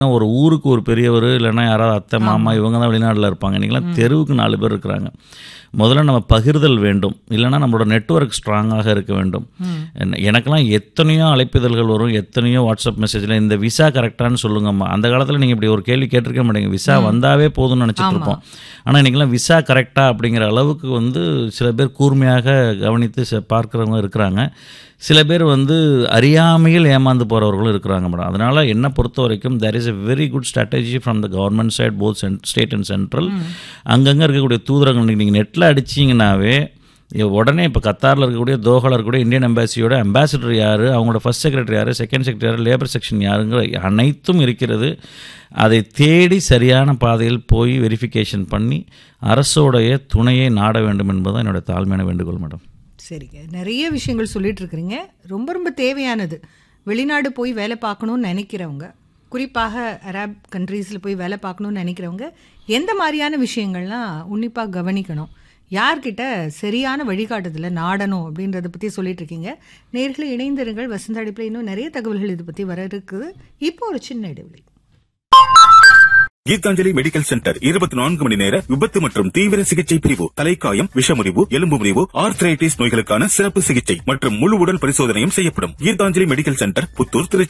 ஒரு ஊருக்கு ஒரு பெரியவர் இல்லைன்னா யாராவது அத்தை மாமா இவங்க தான் வெளிநாட்டில் இருப்பாங்க. இன்றைக்கெல்லாம் தெருவுக்கு 4 பேர் இருக்கிறாங்க. முதல்ல நம்ம பகிர்தல் வேண்டும், இல்லைனா நம்மளோட நெட்வொர்க் ஸ்ட்ராங்காக இருக்க வேண்டும். எனக்கெல்லாம் எத்தனையோ அழைப்பிதழ்கள் வரும், எத்தனையோ வாட்ஸ்அப் மெசேஜில் இந்த விசா கரெக்டானு சொல்லுங்கம்மா. அந்த காலத்தில் நீங்கள் இப்படி ஒரு கேள்வி கேட்டிருக்க மாட்டீங்க, விசா வந்தாவே போதும்னு நினச்சிட்டு இருப்போம். ஆனால் இன்றைக்கெல்லாம் விசா கரெக்டா அப்படிங்கிற அளவுக்கு சில பேர் கூர்மையாக கவனித்து பார்க்குறவங்க இருக்கிறாங்க. சில பேர் அறியாமையில் ஏமாந்து போகிறவர்களும் இருக்கிறாங்க மேடம். அதனால் என்னை பொறுத்த வரைக்கும் there is a very good strategy from the government side, both state and central. அங்கங்கே இருக்கக்கூடிய தூதரங்கள் நீங்கள் நெட்டில் அடிச்சிங்கனாவே உடனே இப்போ கத்தாரில் இருக்கக்கூடிய தோஹாவில் இருக்கக்கூடிய இந்தியன் எம்பாசியோட அம்பாசிடர் யார், அவங்களோட ஃபர்ஸ்ட் செக்ரட்டரி யார், செகண்ட் செக்ரட்டரி யார், லேபர் செக்ஷன் யாருங்கிற அனைத்தும் இருக்கிறது. அதை தேடி சரியான பாதையில் போய் வெரிஃபிகேஷன் பண்ணி அரசோடைய துணையை நாட வேண்டும் என்பதுதான் என்னோடய தாழ்மையான வேண்டுகோள் மேடம். சரிங்க, நிறைய விஷயங்கள் சொல்லிட்டு இருக்கிறீங்க. ரொம்ப ரொம்ப தேவையானது. வெளிநாடு போய் வேலை பார்க்கணுன்னு நினைக்கிறவங்க, குறிப்பாக அரப் கண்ட்ரீஸில் போய் வேலை பார்க்கணுன்னு நினைக்கிறவங்க எந்த மாதிரியான விஷயங்கள்லாம் உன்னிப்பாக கவனிக்கணும், யார்கிட்ட சரியான வழிகாட்டுதலை நாடணும் அப்படின்றத பற்றி சொல்லிட்டு இருக்கீங்க. நேர்களை இணைந்திருங்கள். வசந்த அடிப்பில் இன்னும் நிறைய தகவல்கள் இதை பற்றி வர இருக்குது. இப்போ ஒரு சின்ன இடைவெளி. கீதாஞ்சலி மெடிக்கல் சென்டர் 24 மணி நேர விபத்து மற்றும் தீவிர சிகிச்சை பிரிவு, தலைக்காயம், விஷமுறிவு, எலும்பு முறிவு, ஆர்த்ரைட்டிஸ் நோய்களுக்கான சிறப்பு சிகிச்சை மற்றும் முழு உடல் பரிசோதனையும் செய்யப்படும். Gitanjali medical centre, Puthur, Trichy.